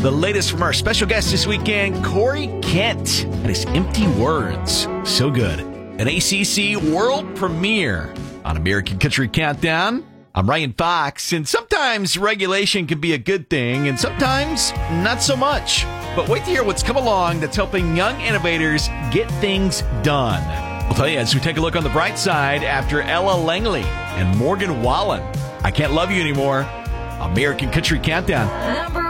The latest from our special guest this weekend, Corey Kent, and his Empty Words. So good. An ACC world premiere on American Country Countdown. I'm Ryan Fox, and sometimes regulation can be a good thing, and sometimes not so much. But wait to hear what's come along that's helping young innovators get things done. We'll tell you as we take a look on the bright side after Ella Langley and Morgan Wallen. I Can't Love You Anymore. American Country Countdown. Number